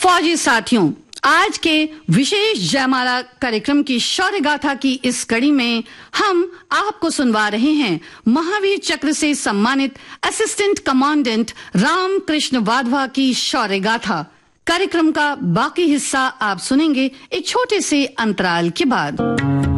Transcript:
फौजी साथियों, आज के विशेष जयमाला कार्यक्रम की शौर्य गाथा की इस कड़ी में हम आपको सुनवा रहे हैं महावीर चक्र से सम्मानित असिस्टेंट कमांडेंट राम कृष्ण वाधवा की शौर्य गाथा। कार्यक्रम का बाकी हिस्सा आप सुनेंगे एक छोटे से अंतराल के बाद।